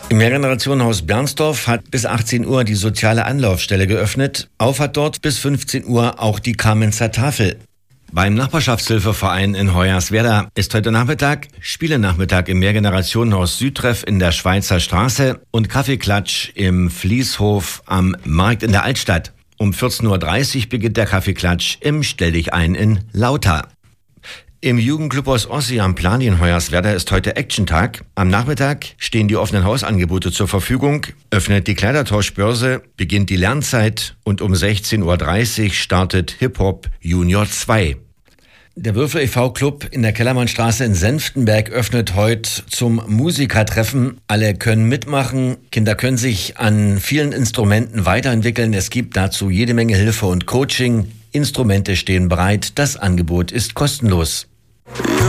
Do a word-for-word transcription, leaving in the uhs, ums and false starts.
Im Mehrgenerationenhaus Bernsdorf hat bis achtzehn Uhr die soziale Anlaufstelle geöffnet. Auf hat dort bis fünfzehn Uhr auch die Kamenzer Tafel. Beim Nachbarschaftshilfeverein in Hoyerswerda ist heute Nachmittag Spielenachmittag im Mehrgenerationenhaus Südtreff in der Schweizer Straße und Kaffeeklatsch im Fließhof am Markt in der Altstadt. Um vierzehn Uhr dreißig beginnt der Kaffeeklatsch im Stelldichein in Lauter. Im Jugendclub aus Ossi am Plani in Hoyerswerda ist heute Action-Tag. Am Nachmittag stehen die offenen Hausangebote zur Verfügung, öffnet die Kleidertauschbörse, beginnt die Lernzeit und um sechzehn Uhr dreißig startet Hip-Hop Junior zwei. Der Würfel e V-Club in der Kellermannstraße in Senftenberg öffnet heute zum Musikertreffen. Alle können mitmachen, Kinder können sich an vielen Instrumenten weiterentwickeln. Es gibt dazu jede Menge Hilfe und Coaching. Instrumente stehen bereit, das Angebot ist kostenlos.